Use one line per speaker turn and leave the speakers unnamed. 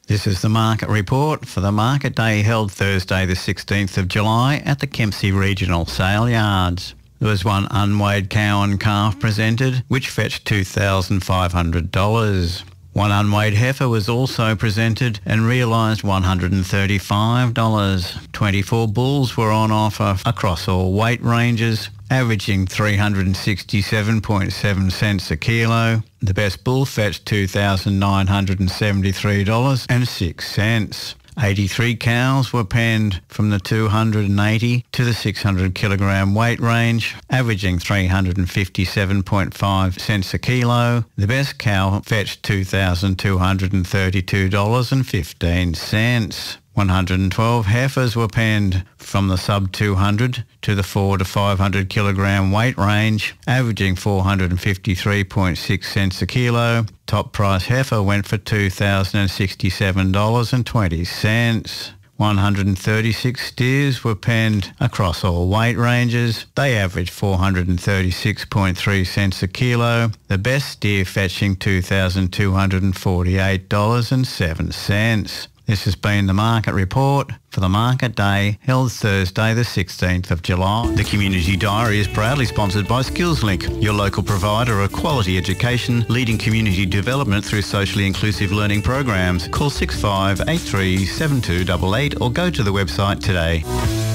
This is the market report for the market day held Thursday the 16th of July at the Kempsey Regional Sale Yards. There was one unweighed cow and calf presented, which fetched $2,500. One unweighed heifer was also presented and realised $135. 24 bulls were on offer across all weight ranges, averaging 367.7 cents a kilo. The best bull fetched $2,973.06. 83 cows were penned from the 280 to the 600 kilogram weight range, averaging 357.5 cents a kilo. The best cow fetched $2,232.15. 112 heifers were penned from the sub 200 to the 4 to 500 kilogram weight range, averaging 453.6 cents a kilo. Top price heifer went for $2,067.20. 136 steers were penned across all weight ranges. They averaged 436.3 cents a kilo. The best steer fetching $2,248.07. This has been the market report for the market day held Thursday the 16th of July. The Community Diary is proudly sponsored by SkillsLink, your local provider of quality education, leading community development through socially inclusive learning programs. Call 6583 7288 or go to the website today.